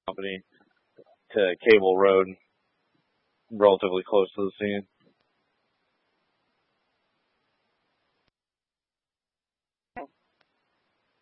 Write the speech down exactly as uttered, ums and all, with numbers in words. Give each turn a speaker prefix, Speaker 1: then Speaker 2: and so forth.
Speaker 1: company to Cable Road, relatively close to the scene.